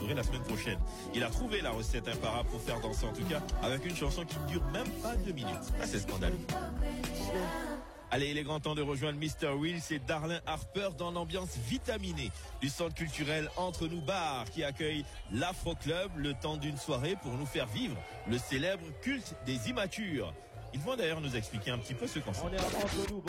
saurai la semaine prochaine. Il a trouvé la recette imparable pour faire danser, en tout cas, avec une chanson qui ne dure même pas 2 minutes. Ah, c'est scandaleux. Allez, il est grand temps de rejoindre Mr. Wills et Darlin Harper dans l'ambiance vitaminée du centre culturel Entre Nous Bar qui accueille l'Afro Club le temps d'une soirée pour nous faire vivre le célèbre culte des immatures. Ils vont d'ailleurs nous expliquer un petit peu ce concept.